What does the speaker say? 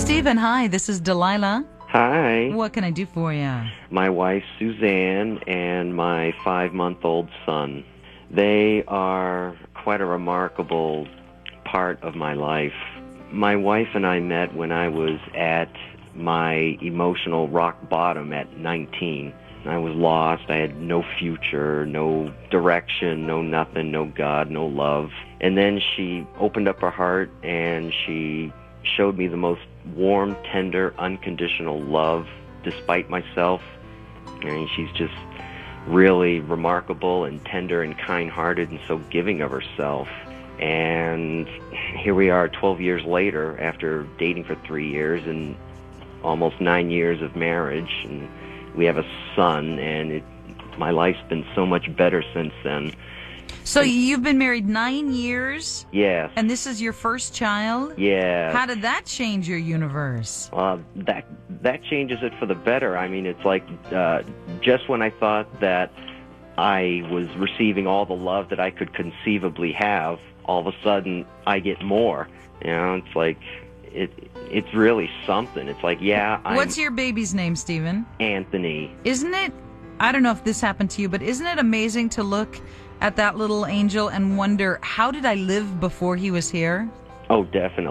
Stephen, hi, this is Delilah. Hi. What can I do for you? My wife, Suzanne, and my 5-month-old son. They are quite a remarkable part of my life. My wife and I met when I was at my emotional rock bottom at 19. I was lost. I had no future, no direction, no nothing, no God, no love. And then she opened up her heart and she showed me the most warm, tender, unconditional love despite myself. And she's just really remarkable and tender and kind-hearted and so giving of herself. And here we are 12 years later after dating for 3 years and almost 9 years of marriage. And we have a son, and my life's been so much better since then. So you've been married 9 years? Yes. And this is your first child? Yeah. How did that change your universe? That changes it for the better. I mean, it's like just when I thought that I was receiving all the love that I could conceivably have, all of a sudden I get more. You know, it's like it's really something. It's like, yeah, What's your baby's name, Stephen? Anthony. Isn't it, I don't know if this happened to you, but isn't it amazing to look at that little angel and wonder, how did I live before he was here? Oh, definitely.